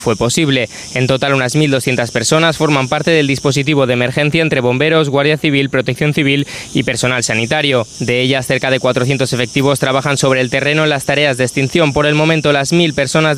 fue posible. En total, unas 1.200 personas forman parte del dispositivo de emergencia entre bomberos, Guardia Civil, Protección Civil y personal sanitario. De ellas, cerca de 400 efectivos trabajan sobre el terreno en las tareas de extinción. Por el momento, las 1.000 personas